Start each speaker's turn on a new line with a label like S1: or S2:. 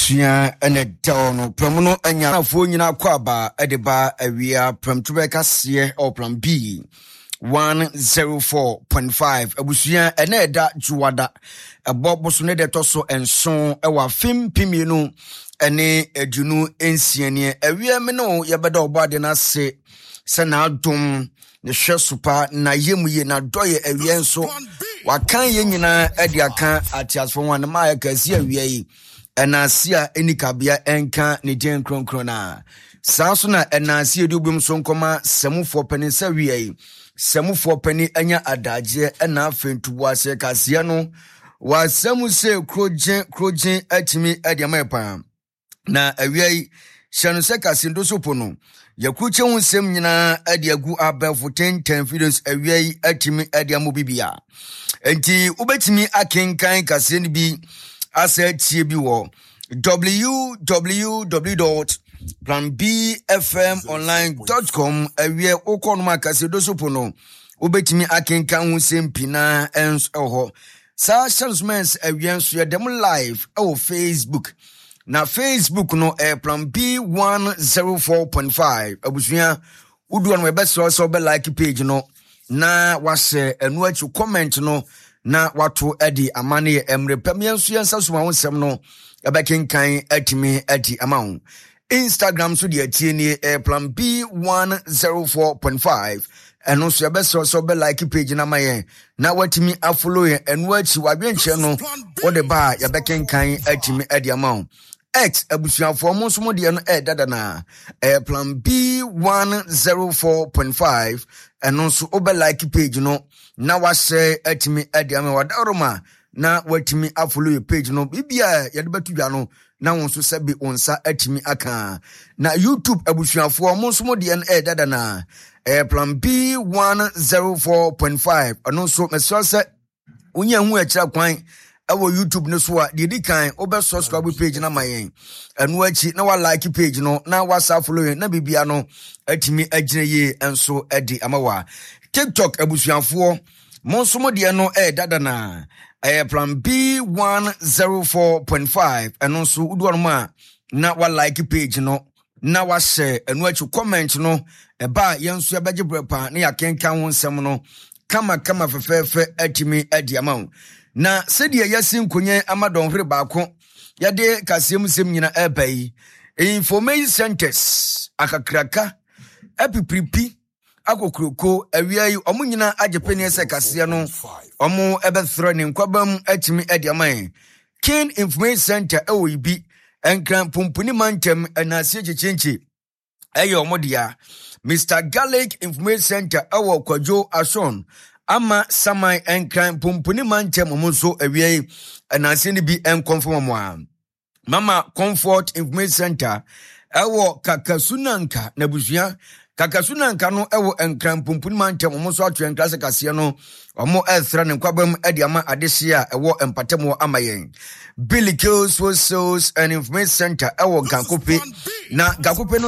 S1: abusua ene dawono pramuno anya afo nyina kwaba edeba awia pramtube kase o plan B 104.5 abusua ene eda juwada eboboso ne de toso enson ewa fim pimienu ene edunu ensianie awia me no yebeda obade na se na adom ne hwesupa na yemuye na doye awia nso wakan ye nyina edi aka atiasfo wan ma ya kasi awia yi enasia enikabia enka ne den kronkron na sanso na enasia edubum so nkoma semufo pani sawie yi semufo pani anya adaje ena afentubu ase kasia no wa semu se krojen atimi adiamepa na awia yi hyanu se kasi ndo so pono yakuche unsem nyina adiagu abafo 10 videos awia yi atimi adiamo bibia enti ubetimi akenkan kasi ni bi asetie bi wo www.planbfmonline.com awie okonoma kase dosopono obetimi akenkan hu sempina ens eho sa salesmans awie nso ya dem live o Facebook na Facebook no plan B 104.5 abusua udu no so be like page no na wase enu achu comment no na watu edi amane emre pamienso yensa so ma wonsem no ebekenkan atimi adi amawo Instagram so de atie ni plan B 104.5 eno so so be like page na maye na watimi afollow enu achi wadwenche no wode ba yebekenkan atimi adi amawo X abusuafo mo so mo de no dada na plan B 104.5 eno so obe like page no na wase atimi adiame wadaroma na watimi afollow your page no bibia yade batudwa no na wonso sabi onsa atimi aka na YouTube abusuafo mo so mo de no dada na plan B 104.5 eno so mesose unya hu akira kwan awo YouTube no so a de kan obe subscribe page na mayen enu achi na wa like page no na wasa follow na bibia no atimi agire ye enso edi amawa TikTok abusuafo monsomo de no dada na plan B 104.5 eno so udu no na wa like page no na wa share enu achi comment no eba yenso abeje brepa na yakenkan ho nsem no kama fefefe atimi edi amawo na sedia yasin kunye amadon hre baako yade kasem sem nyina ebai information centers akakraka epipripi akokroko awia yi omunyina agepeni ese kase no omu ebethro ne nkwabam atimi adiaman King Information Center ewoibi enkran pumpuni mantem enase chechenche eyo omodia Mr. Garlic Information Center ewo kwajo ason ama samai enkran pumpuni mantem omunso awia enase ni bi enconfirm Mama Comfort Information Center ewo Kakasunanka na busua Kakasunanka no ewo enkran pumpuni mantem omunso atu enklase kase no omo ethra ne kwabam adiama adehia ewo empatemo amayen Billy Kills and Information Center ewo Gakope na Gakope no